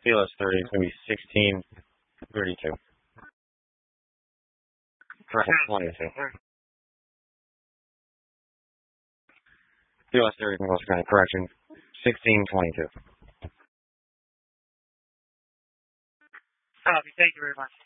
PLS 30 is going to be 1632. Correct, 22. PLS 30 from Gloucester County. Correction, 1622. Copy. Thank you very much.